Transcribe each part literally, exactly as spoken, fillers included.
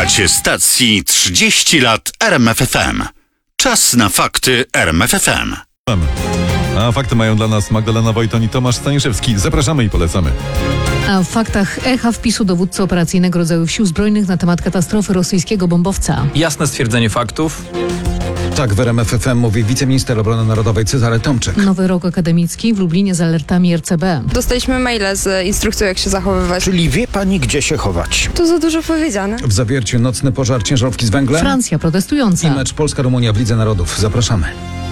Słuchacie stacji trzydzieści lat R M F F M. Czas na fakty R M F F M. A fakty mają dla nas Magdalena Wojton i Tomasz Staniszewski. Zapraszamy i polecamy. A w faktach echa wpisu dowódcy operacyjnego rodzaju sił zbrojnych na temat katastrofy rosyjskiego bombowca. Jasne stwierdzenie faktów. Tak w R M F F M mówi wiceminister obrony narodowej Cezary Tomczyk. Nowy rok akademicki w Lublinie z alertami R C B. Dostaliśmy maile z instrukcją, jak się zachowywać. Czyli wie pani, gdzie się chować. To za dużo powiedziane. W Zawierciu nocny pożar ciężarówki z węglem. Francja protestująca. I mecz Polska-Rumunia w Lidze Narodów. Zapraszamy.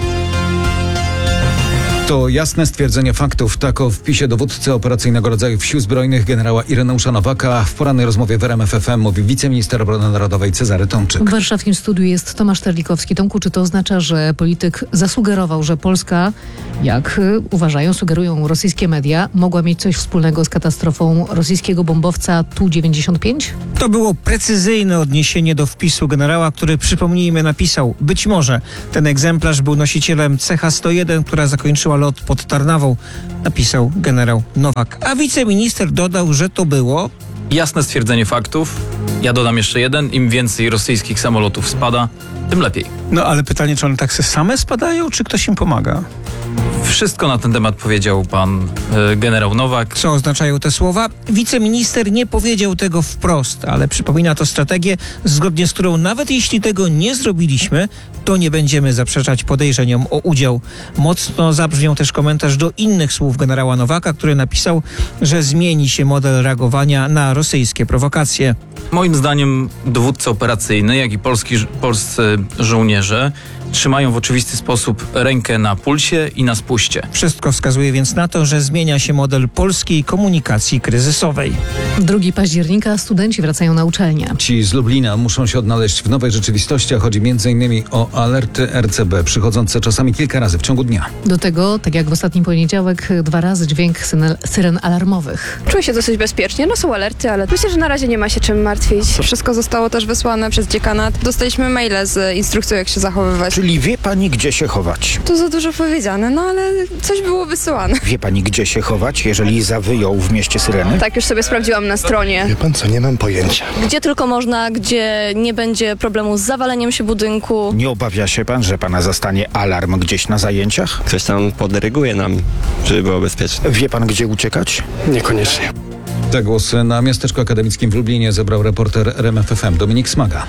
To jasne stwierdzenie faktów. Tak o wpisie dowódcy operacyjnego rodzaju sił zbrojnych generała Ireneusza Nowaka w porannej rozmowie w R M F F M mówi wiceminister obrony narodowej Cezary Tomczyk. W warszawskim studiu jest Tomasz Terlikowski. Tomku, czy to oznacza, że polityk zasugerował, że Polska, jak uważają, sugerują rosyjskie media, mogła mieć coś wspólnego z katastrofą rosyjskiego bombowca Tu dziewięćdziesiąt pięć? To było precyzyjne odniesienie do wpisu generała, który, przypomnijmy, napisał: być może ten egzemplarz był nosicielem C H sto jeden, która zakończyła lot pod Tarnawą, napisał generał Nowak. A wiceminister dodał, że to było... Jasne stwierdzenie faktów. Ja dodam jeszcze jeden. Im więcej rosyjskich samolotów spada, tym lepiej. No ale pytanie, czy one tak same spadają, czy ktoś im pomaga? Wszystko na ten temat powiedział pan e, generał Nowak. Co oznaczają te słowa? Wiceminister nie powiedział tego wprost, ale przypomina to strategię, zgodnie z którą nawet jeśli tego nie zrobiliśmy, to nie będziemy zaprzeczać podejrzeniom o udział. Mocno zabrzmiał też komentarz do innych słów generała Nowaka, który napisał, że zmieni się model reagowania na rosyjskie prowokacje. Moim zdaniem dowódca operacyjny, jak i polski, polscy żołnierze trzymają w oczywisty sposób rękę na pulsie i na spuście. Wszystko wskazuje więc na to, że zmienia się model polskiej komunikacji kryzysowej. drugiego października studenci wracają na uczelnię. Ci z Lublina muszą się odnaleźć w nowej rzeczywistości, a chodzi między innymi o alerty R C B, przychodzące czasami kilka razy w ciągu dnia. Do tego, tak jak w ostatni poniedziałek, dwa razy dźwięk syren, syren alarmowych. Czuję się dosyć bezpiecznie. No są alerty, ale myślę, że na razie nie ma się czym martwić. Wszystko zostało też wysłane przez dziekanat. Dostaliśmy maile z instrukcją, jak się zachowywać. Czyli wie pani, gdzie się chować. To za dużo powiedziane, no ale coś było wysyłane. Wie pani, gdzie się chować, jeżeli zawyją w mieście syreny? Tak, już sobie sprawdziłam na stronie. Wie pan co, nie mam pojęcia. Gdzie tylko można, gdzie nie będzie problemu z zawaleniem się budynku. Nie obawia się pan, że pana zastanie alarm gdzieś na zajęciach? Ktoś tam podryguje nam, żeby było bezpiecznie. Wie pan, gdzie uciekać? Niekoniecznie. Te głosy na miasteczku akademickim w Lublinie zebrał reporter R M F F M Dominik Smaga.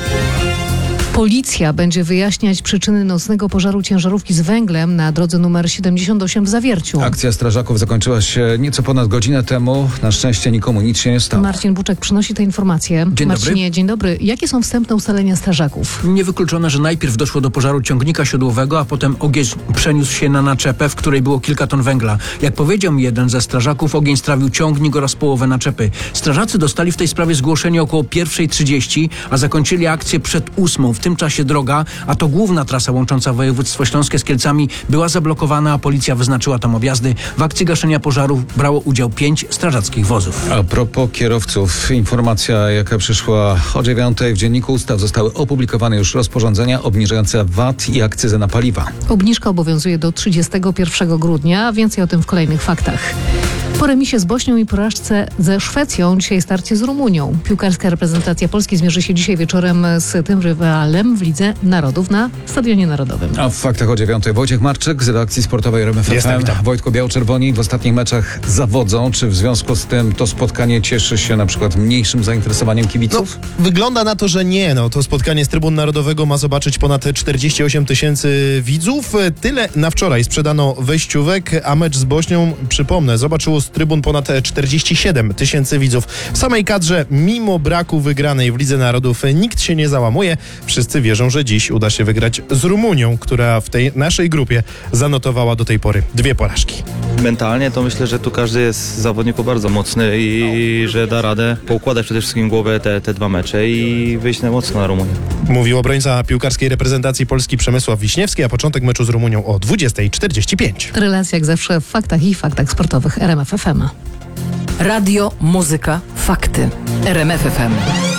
Policja będzie wyjaśniać przyczyny nocnego pożaru ciężarówki z węglem na drodze numer siedemdziesiąt osiem w Zawierciu. Akcja strażaków zakończyła się nieco ponad godzinę temu. Na szczęście nikomu nic się nie stało. Marcin Buczek przynosi te informacje. Dzień Marcinie, dobry. dzień dobry. Jakie są wstępne ustalenia strażaków? Niewykluczone, że najpierw doszło do pożaru ciągnika siodłowego, a potem ogień przeniósł się na naczepę, w której było kilka ton węgla. Jak powiedział mi jeden ze strażaków, ogień strawił ciągnik oraz połowę naczepy. Strażacy dostali w tej sprawie zgłoszenie około pierwszej trzydzieści, a zakończyli akcję przed ósmą. W tym czasie droga, a to główna trasa łącząca województwo śląskie z Kielcami, była zablokowana, a policja wyznaczyła tam objazdy. W akcji gaszenia pożarów brało udział pięć strażackich wozów. A propos kierowców, informacja, jaka przyszła o dziewiątej w Dzienniku Ustaw, zostały opublikowane już rozporządzenia obniżające V A T i akcyzę na paliwa. Obniżka obowiązuje do trzydziestego pierwszego grudnia, więcej o tym w kolejnych faktach. Po remisie z Bośnią i porażce ze Szwecją dzisiaj starcie z Rumunią. Piłkarska reprezentacja Polski zmierzy się dzisiaj wieczorem z tym rywalem w Lidze Narodów na Stadionie Narodowym. A w faktach o dziewiątej Wojciech Marczyk z redakcji sportowej R M F F M. Wojtku, biało-czerwoni w ostatnich meczach zawodzą. Czy w związku z tym to spotkanie cieszy się na przykład mniejszym zainteresowaniem kibiców? No, wygląda na to, że nie. No, to spotkanie z Trybun Narodowego ma zobaczyć ponad czterdzieści osiem tysięcy widzów. Tyle na wczoraj sprzedano wejściówek, a mecz z Bośnią, przypomnę, zobaczyło z trybun ponad czterdzieści siedem tysięcy widzów. W samej kadrze, mimo braku wygranej w Lidze Narodów, nikt się nie załamuje. Wszyscy wierzą, że dziś uda się wygrać z Rumunią, która w tej naszej grupie zanotowała do tej pory dwie porażki. Mentalnie to myślę, że tu każdy jest z zawodników bardzo mocny i że da radę poukładać przede wszystkim głowę te, te dwa mecze i wyjść na mocno na Rumunię. Mówił obrońca piłkarskiej reprezentacji Polski Przemysław Wiśniewski, a początek meczu z Rumunią o dwudziestej czterdzieści pięć. Relacja jak zawsze w faktach i faktach sportowych R M F F M. Radio, muzyka, fakty. R M F F M.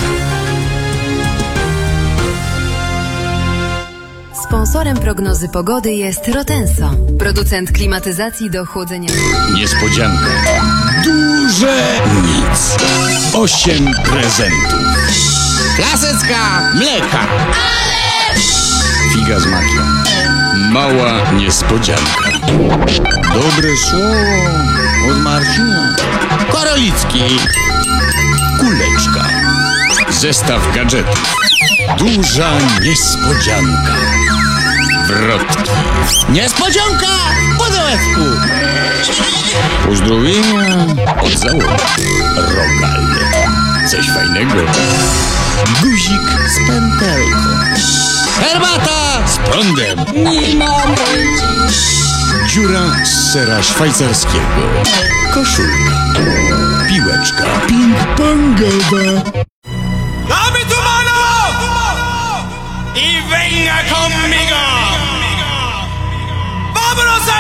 Sponsorem prognozy pogody jest Rotenso, producent klimatyzacji do chłodzenia. Niespodzianka. Duże nic. Osiem prezentów. Flaseczka mleka. Figa z makiem. Mała niespodzianka. Dobre słowo od Marcina. Korolicki. Kuleczka. Zestaw gadżetów. Duża niespodzianka. Wrotki. Niespodzianka w pudełeczku. Pozdrowienia od załogi. Rogal. Coś fajnego. Guzik z pętelką. Herbata z prądem. Nie mam dziura z sera szwajcarskiego. Koszulka. Piłeczka ping-pongowa. Dame tu mano y venga conmigo. Vámonos a